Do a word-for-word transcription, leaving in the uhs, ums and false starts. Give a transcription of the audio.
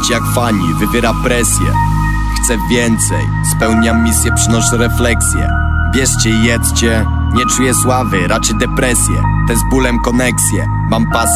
życie jak fani, wywiera presję. Chcę więcej, spełniam misję, przynoszę refleksję. Bierzcie i jedzcie, nie czuję sławy, raczej depresję. Te z bólem koneksje, mam pasję